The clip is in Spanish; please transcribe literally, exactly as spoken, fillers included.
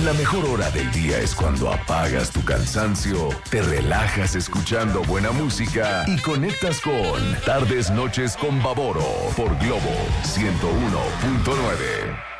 La mejor hora del día es cuando apagas tu cansancio, te relajas escuchando buena música y conectas con Tardes Noches con Baboro por Globo ciento uno punto nueve.